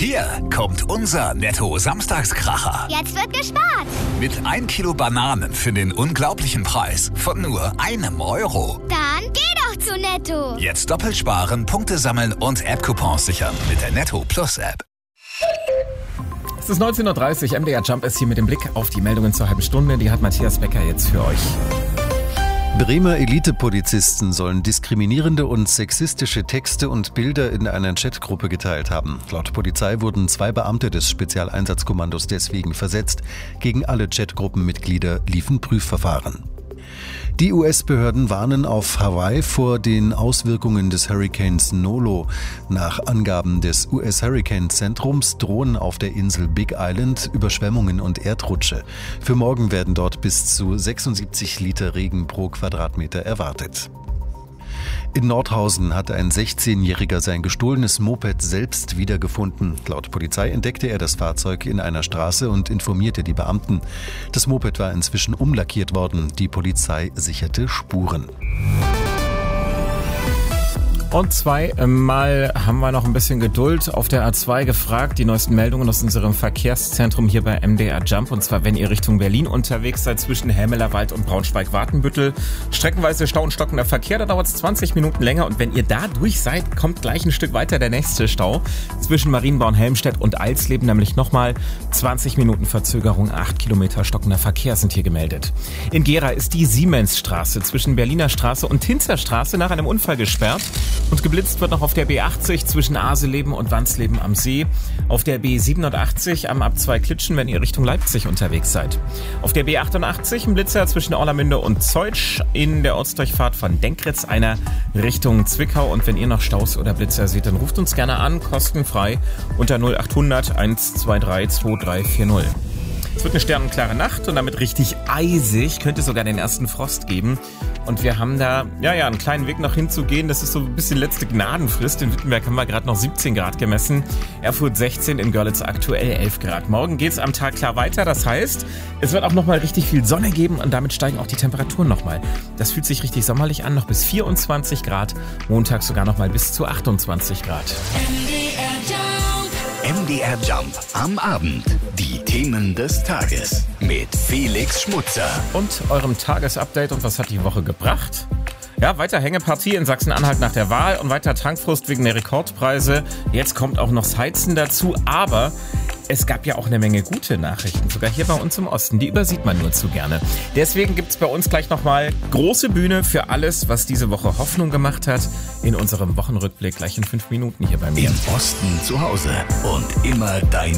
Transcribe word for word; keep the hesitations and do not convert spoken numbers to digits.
Hier kommt unser Netto-Samstagskracher. Jetzt wird gespart. Mit ein Kilo Bananen für den unglaublichen Preis von nur einem Euro. Dann geh doch zu Netto. Jetzt doppelt sparen, Punkte sammeln und App-Coupons sichern mit der Netto Plus App. Es ist neunzehn Uhr dreißig, M D R Jump ist hier mit dem Blick auf die Meldungen zur halben Stunde. Die hat Matthias Becker jetzt für euch. Bremer Elitepolizisten sollen diskriminierende und sexistische Texte und Bilder in einer Chatgruppe geteilt haben. Laut Polizei wurden zwei Beamte des Spezialeinsatzkommandos deswegen versetzt. Gegen alle Chatgruppenmitglieder liefen Prüfverfahren. Die U S-Behörden warnen auf Hawaii vor den Auswirkungen des Hurrikans Nolo. Nach Angaben des U S-Hurricane-Zentrums drohen auf der Insel Big Island Überschwemmungen und Erdrutsche. Für morgen werden dort bis zu sechsundsiebzig Liter Regen pro Quadratmeter erwartet. In Nordhausen hat ein sechzehnjähriger sein gestohlenes Moped selbst wiedergefunden. Laut Polizei entdeckte er das Fahrzeug in einer Straße und informierte die Beamten. Das Moped war inzwischen umlackiert worden. Die Polizei sicherte Spuren. Und zweimal haben wir noch ein bisschen Geduld auf der A zwei gefragt. Die neuesten Meldungen aus unserem Verkehrszentrum hier bei M D R Jump. Und zwar, wenn ihr Richtung Berlin unterwegs seid, zwischen Helmelerwald und Braunschweig-Wartenbüttel. Streckenweise Stau und stockender Verkehr, da dauert es zwanzig Minuten länger. Und wenn ihr da durch seid, kommt gleich ein Stück weiter der nächste Stau. Zwischen Marienborn-Helmstedt und Alsleben nämlich nochmal zwanzig Minuten Verzögerung. acht Kilometer stockender Verkehr sind hier gemeldet. In Gera ist die Siemensstraße zwischen Berliner Straße und Tinzerstraße nach einem Unfall gesperrt. Und geblitzt wird noch auf der B achtzig zwischen Aseleben und Wansleben am See. Auf der B siebenundachtzig am Ab zwei Klitschen, wenn ihr Richtung Leipzig unterwegs seid. Auf der B achtundachtzig ein Blitzer zwischen Orlamünde und Zeutsch. In der Ortsdurchfahrt von Denkritz einer Richtung Zwickau. Und wenn ihr noch Staus oder Blitzer seht, dann ruft uns gerne an, kostenfrei unter null achthundert eins zwei drei zwei drei vier null. Es wird eine sternenklare Nacht und damit richtig eisig, könnte sogar den ersten Frost geben. Und wir haben da, ja, ja, einen kleinen Weg noch hinzugehen. Das ist so ein bisschen letzte Gnadenfrist. In Wittenberg haben wir gerade noch siebzehn Grad gemessen. Erfurt sechzehn, in Görlitz aktuell elf Grad. Morgen geht's am Tag klar weiter. Das heißt, es wird auch nochmal richtig viel Sonne geben und damit steigen auch die Temperaturen nochmal. Das fühlt sich richtig sommerlich an, noch bis vierundzwanzig Grad. Montag sogar nochmal bis zu achtundzwanzig Grad. M D R Jump am Abend. Die Themen des Tages mit Felix Schmutzer. Und eurem Tagesupdate. Und was hat die Woche gebracht? Ja, weiter Hängepartie in Sachsen-Anhalt nach der Wahl und weiter Tankfrust wegen der Rekordpreise. Jetzt kommt auch noch das Heizen dazu, aber es gab ja auch eine Menge gute Nachrichten, sogar hier bei uns im Osten. Die übersieht man nur zu gerne. Deswegen gibt's bei uns gleich nochmal große Bühne für alles, was diese Woche Hoffnung gemacht hat, in unserem Wochenrückblick gleich in fünf Minuten hier bei mir. Im Osten zu Hause und immer dein